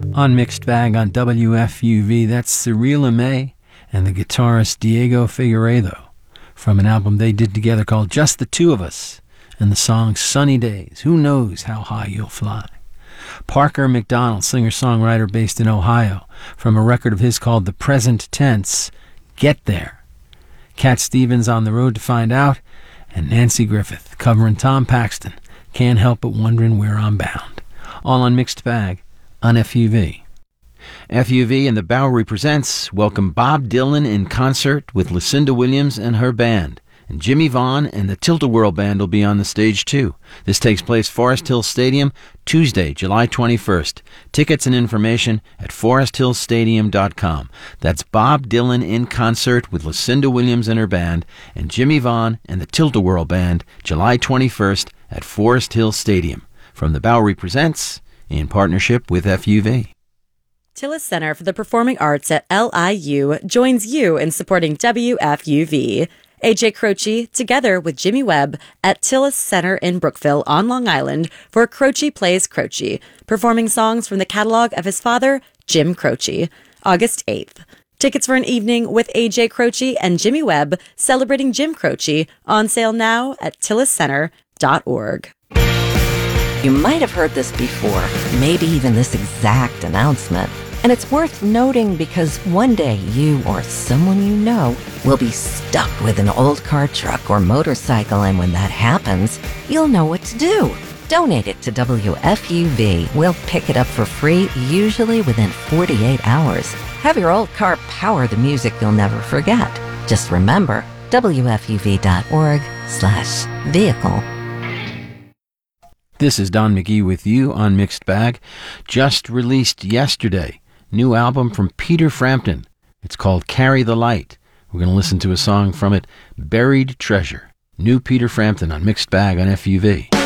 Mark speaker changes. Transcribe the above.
Speaker 1: On Mixed Bag on WFUV, that's Cyril May and the guitarist Diego Figueiredo from an album they did together called Just the Two of Us, and the song Sunny Days, Who Knows How High You'll Fly. Parker McDonald, singer-songwriter based in Ohio, from a record of his called The Present Tense, Get There. Cat Stevens, On the Road to Find Out, and Nancy Griffith, covering Tom Paxton, Can't Help But Wondering Where I'm Bound. All on Mixed Bag on FUV. FUV and the Bowery Presents welcome Bob Dylan in concert with Lucinda Williams and her band. And Jimmy Vaughn and the Tilt-A-Whirl Band will be on the stage too. This takes place Forest Hill Stadium, Tuesday, July 21st. Tickets and information at foresthillstadium.com. That's Bob Dylan in concert with Lucinda Williams and her band, and Jimmy Vaughn and the Tilt-A-Whirl Band, July 21st at Forest Hill Stadium. From the Bowery Presents, in partnership with FUV.
Speaker 2: Tillis Center for the Performing Arts at LIU joins you in supporting WFUV. AJ Croce, together with Jimmy Webb, at Tillis Center in Brookville on Long Island for Croce Plays Croce, performing songs from the catalog of his father, Jim Croce, August 8th. Tickets for an evening with AJ Croce and Jimmy Webb celebrating Jim Croce on sale now at tilliscenter.org.
Speaker 3: You might have heard this before, maybe even this exact announcement. And it's worth noting because one day you or someone you know will be stuck with an old car, truck, or motorcycle, and when that happens, you'll know what to do. Donate it to WFUV. We'll pick it up for free, usually within 48 hours. Have your old car power the music you'll never forget. Just remember, WFUV.org/vehicle.
Speaker 1: This is Don McGee with you on Mixed Bag. Just released yesterday, new album from Peter Frampton. It's called Carry the Light. We're going to listen to a song from it, Buried Treasure. New Peter Frampton on Mixed Bag on FUV.